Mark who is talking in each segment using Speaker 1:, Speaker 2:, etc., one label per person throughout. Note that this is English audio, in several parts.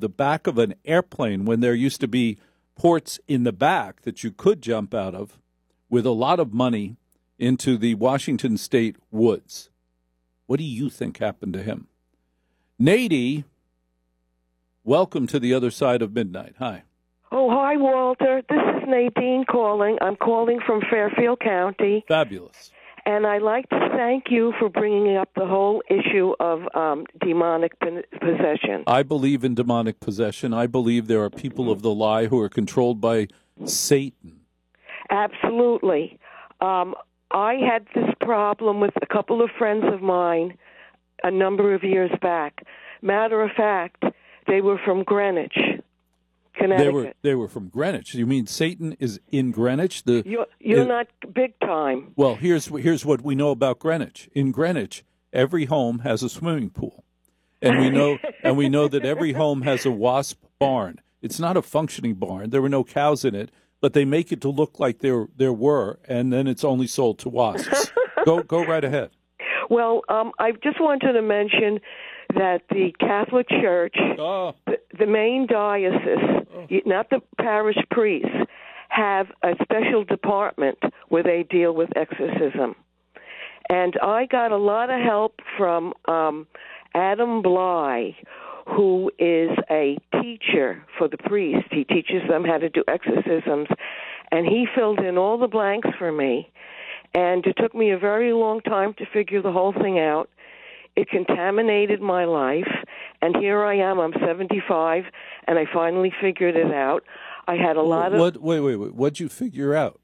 Speaker 1: the back of an airplane when there used to be ports in the back that you could jump out of with a lot of money into the Washington State woods. What do you think happened to him? Nady, welcome to the other side of midnight. Hi.
Speaker 2: Oh, hi, Walter. This is Nadine calling. I'm calling from Fairfield County.
Speaker 1: Fabulous.
Speaker 2: And I'd like to thank you for bringing up the whole issue of demonic possession.
Speaker 1: I believe in demonic possession. I believe there are people of the lie who are controlled by Satan.
Speaker 2: Absolutely. I had this problem with a couple of friends of mine a number of years back. Matter of fact, they were from Greenwich, Connecticut.
Speaker 1: They were from Greenwich. You mean Satan is in Greenwich?
Speaker 2: You're not big time.
Speaker 1: Well, here's what we know about Greenwich. In Greenwich, every home has a swimming pool, and we know that every home has a wasp barn. It's not a functioning barn. There were no cows in it, but they make it to look like there were, and then it's only sold to wasps. Go right ahead.
Speaker 2: Well, I just wanted to mention that the Catholic Church, the main diocese, not the parish priests, have a special department where they deal with exorcism. And I got a lot of help from Adam Bly, who is a teacher for the priests. He teaches them how to do exorcisms, and he filled in all the blanks for me. And it took me a very long time to figure the whole thing out. It contaminated my life, and here I am. I'm 75, and I finally figured it out. I had a lot of...
Speaker 1: Wait. What'd you figure out?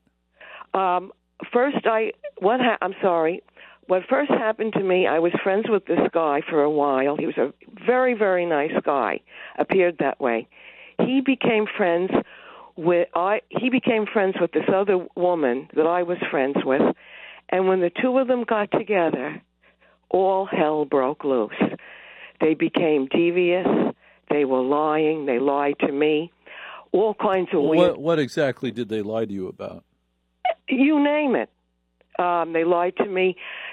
Speaker 2: What first happened to me, I was friends with this guy for a while. He was a very, very nice guy, appeared that way. He became friends with this other woman that I was friends with, and when the two of them got together, all hell broke loose. They became devious. They were lying. They lied to me. All kinds of weird...
Speaker 1: What exactly did they lie to you about?
Speaker 2: You name it. They lied to me.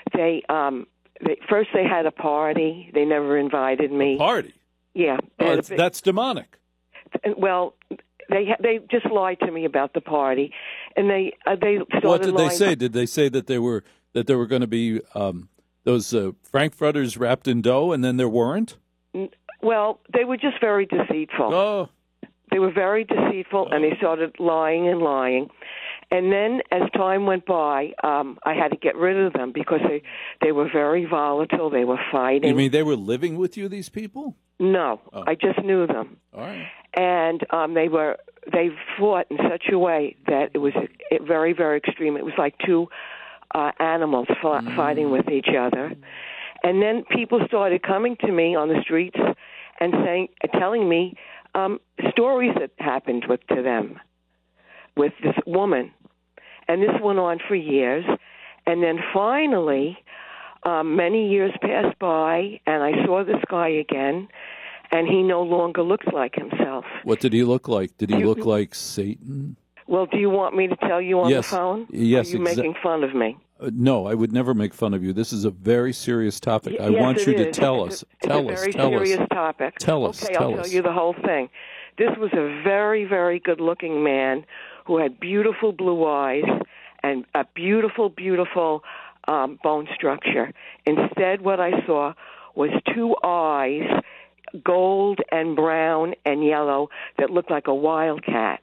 Speaker 2: First they had a party. They never invited me.
Speaker 1: A party?
Speaker 2: Yeah.
Speaker 1: That's demonic.
Speaker 2: Well, they just lied to me about the party, and they started.
Speaker 1: What did
Speaker 2: lying.
Speaker 1: They say? Did they say that there were going to be those frankfurters wrapped in dough, and then there weren't?
Speaker 2: Well, they were just very deceitful.
Speaker 1: Oh.
Speaker 2: They were very deceitful, and they started lying and lying. And then as time went by, I had to get rid of them because they were very volatile. They were fighting.
Speaker 1: You mean they were living with you, these people?
Speaker 2: No, I just knew them.
Speaker 1: All right.
Speaker 2: And they fought in such a way that it was very, very extreme. It was like two animals fighting with each other. And then people started coming to me on the streets and telling me stories that happened to them with this woman. And this went on for years. And then finally, many years passed by, and I saw this guy again, and he no longer looks like himself.
Speaker 1: What did he look like? Did he look like Satan?
Speaker 2: Well, do you want me to tell you on the phone?
Speaker 1: Yes.
Speaker 2: Are you making fun of me?
Speaker 1: No, I would never make fun of you. This is a very serious topic. I want you to tell us.
Speaker 2: It's a very serious topic.
Speaker 1: Tell us.
Speaker 2: Okay, I'll tell you the whole thing. This was a very, very good-looking man who had beautiful blue eyes and a beautiful, beautiful bone structure. Instead, what I saw was two eyes, gold and brown and yellow, that looked like a wildcat.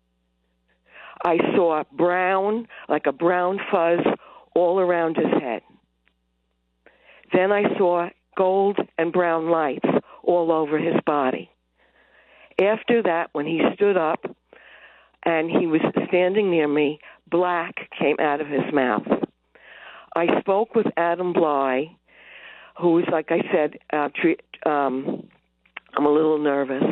Speaker 2: I saw brown, like a brown fuzz, all around his head. Then I saw gold and brown lights all over his body. After that, when he stood up and he was standing near me, black came out of his mouth. I spoke with Adam Bly, who is, like I said, I'm a little nervous,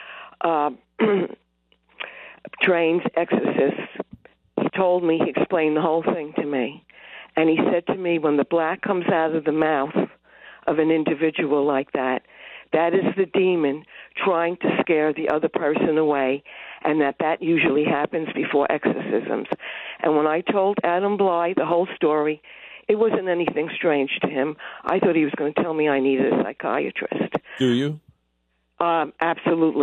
Speaker 2: trained exorcist. He told me, he explained the whole thing to me. And he said to me, when the black comes out of the mouth of an individual like that, that is the demon trying to scare the other person away, and that usually happens before exorcisms. And when I told Adam Bly the whole story, it wasn't anything strange to him. I thought he was going to tell me I needed a psychiatrist.
Speaker 1: Do you?
Speaker 2: Absolutely.